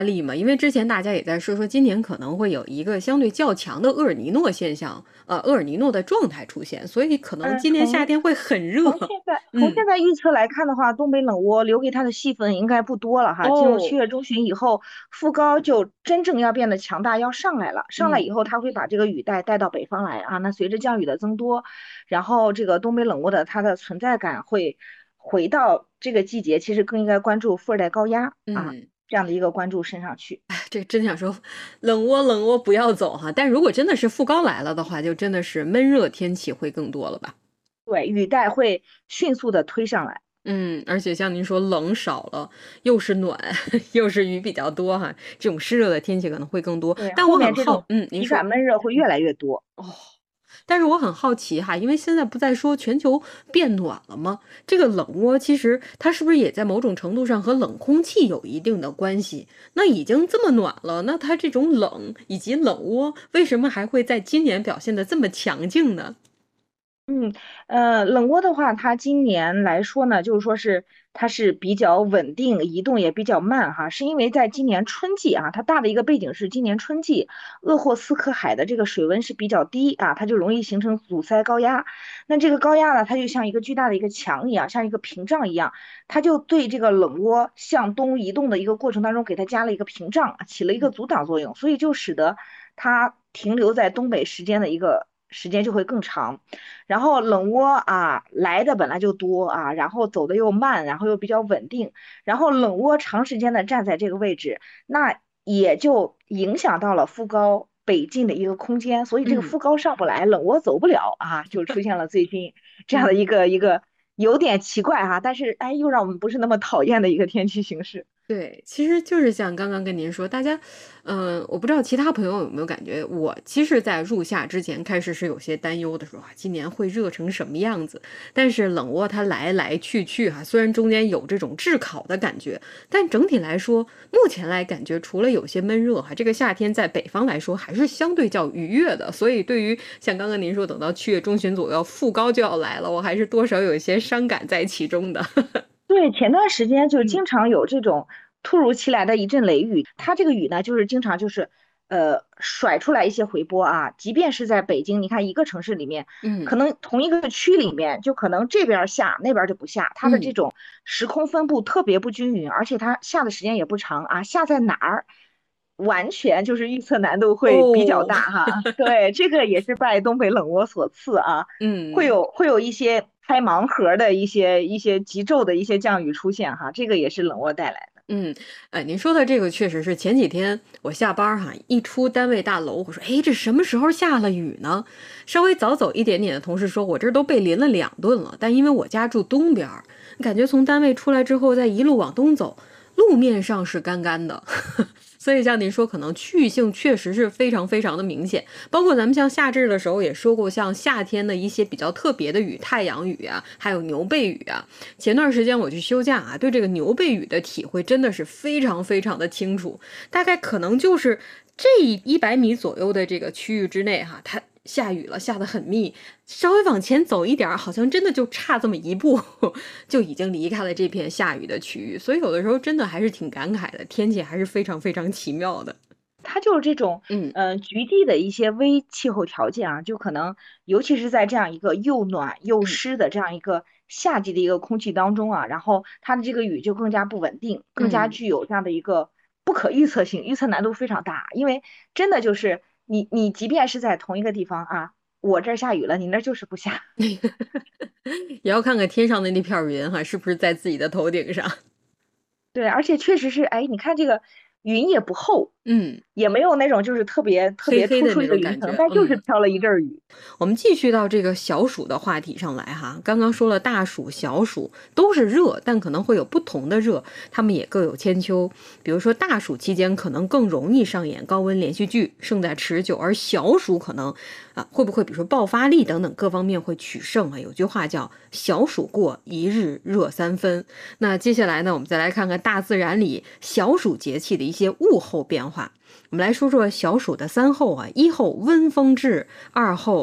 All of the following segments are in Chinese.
力嘛，因为之前大家也在说今年可能会有一个相对较强的厄尔尼诺现象，厄尔尼诺的状态出现，所以可能今年夏从天会很热。 从现在从嗯， 现在预测来看的话，东北冷涡留给它的戏份应该不多了哈。进入七哦， 月中旬以后，副高就真正要变得强大，要上来了。上来嗯。 以后，它会把这个雨带到北方来啊。那随着降雨的增多，然后这个东北冷涡的它的存在感会回到这个季节，其实更应该关注副热带高压啊嗯， 这样的一个关注身上去。 这真想说冷涡不要走哈，但如果真的是副高来了的话，就真的是闷热天气会更多了吧？ 对，雨带会迅速的推上来。 嗯，而且像您说冷少了，又是暖，又是雨比较多哈，这种湿热的天气可能会更多。 对， 但后面这种您说。 体感闷热会越来越多。 哦，但是我很好奇哈，因为现在不在说全球变暖了吗？这个冷涡其实它是不是也在某种程度上和冷空气有一定的关系？那已经这么暖了，那它这种冷以及冷涡为什么还会在今年表现得这么强劲呢？ 嗯，冷涡的话，它今年来说呢，就是说是它是比较稳定，移动也比较慢哈，是因为在今年春季啊，它大的一个背景是今年春季鄂霍次克海的这个水温是比较低啊，它就容易形成阻塞高压。那这个高压呢，它就像一个巨大的一个墙一样，像一个屏障一样，它就对这个冷涡向东移动的一个过程当中，给它加了一个屏障，起了一个阻挡作用，所以就使得它停留在东北时间的一个时间就会更长。然后冷涡啊来的本来就多啊，然后走的又慢，然后又比较稳定，然后冷涡长时间的站在这个位置，那也就影响到了副高北进的一个空间，所以这个嗯副高上不来，冷涡走不了啊，就出现了最近这样的嗯。 一个有点奇怪哈、但是哎又让我们不是那么讨厌的一个天气形势。 对，其实就是像刚刚跟您说，大家，我不知道其他朋友有没有感觉，我其实在入夏之前开始是有些担忧的，说啊，今年会热成什么样子？但是冷涡它来来去去哈，虽然中间有这种炙烤的感觉，但整体来说，目前来感觉除了有些闷热哈，这个夏天在北方来说还是相对较愉悦的。所以对于像刚刚您说，等到7月中旬左右副高就要来了，我还是多少有一些伤感在其中的。 对，前段时间就嗯经常有这种突如其来的一阵雷雨，它这个雨呢，就是经常就是甩出来一些回波啊，即便是在北京，你看一个城市里面，可嗯能同一个区里面，就可能这边儿下那边儿就不下，它的这嗯。 种时空分布特别不均匀，而且它下的时间也不长啊，下在哪儿，完全就是预测难度会比较哦， 大哈。对，这个也是拜东北冷涡所赐啊。会嗯。 有会有一些开盲盒的一些极昼的一些降雨出现哈，这个也是冷涡带来的。 嗯，哎，您说的这个确实是前几天我下班儿哈，一出单位大楼，我说，哎，这什么时候下了雨呢？稍微早走一点点的同事说，我这儿都被淋了2顿了。但因为我家住东边儿，感觉从单位出来之后，再一路往东走，路面上是干干的。所以像您说，可能区域性确实是非常非常的明显。包括咱们像夏至的时候也说过，像夏天的一些比较特别的雨，太阳雨啊，还有牛背雨啊。前段时间我去休假啊，对这个牛背雨的体会真的是非常非常的清楚。大概可能就是这100米左右的这个区域之内哈，它下雨了，下得很密，稍微往前走一点儿，好像真的就差这么一步，就已经离开了这片下雨的区域。所以有的时候真的还是挺感慨的，天气还是非常非常奇妙的。 它就是这种嗯局地的一些微气候条件啊，就可能尤其是在这样一个又暖又嗯湿的这样一个夏季的一个空气当中啊，然后它的这个雨就更加不稳定，更加嗯。 具有这样的一个不可预测性，预测难度非常大。因为真的就是你即便是在同一个地方啊，我这儿下雨了，你那儿就是不下。 也要看看天上的那片儿云哈，是不是在自己的头顶上。 对，而且确实是，哎，你看这个云也不厚， 嗯， 也没有那种就是特别特黑黑的别突出那种感觉， 一个云层，但就是嗯。 飘了一阵儿雨。 我们继续到这个小暑的话题上来哈，刚刚说了大暑、小暑都是热，但可能会有不同的热，它们也各有千秋。比如说大暑期间可能更容易上演高温连续剧，胜在持久，而小暑可能会不会比如说爆发力等等各方面会取胜啊？有句话叫小暑过，一日热3分。那接下来呢，我们再来看看大自然里小暑节气的一些物候变化。我们来说说小暑的3候啊，1候温风至，2候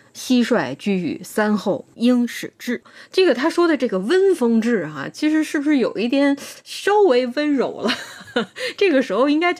蟋蟀居于三后，应始至。这个他说的这个温风至其实是不是有一点稍微温柔了？这个时候应该